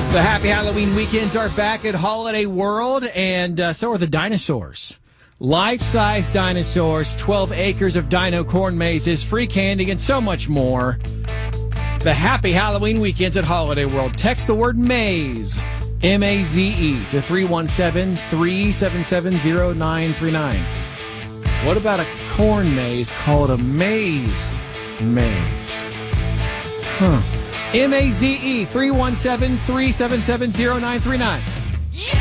The happy Halloween weekends are back at Holiday World, and so are the dinosaurs. Life-size dinosaurs, 12 acres of dino corn mazes, free candy, and so much more. The happy Halloween weekends at Holiday World. Text the word maze, M-A-Z-E, to 317-377-0939. What about a corn maze called a maze? Huh. M-A-Z-E, 317-377-0939.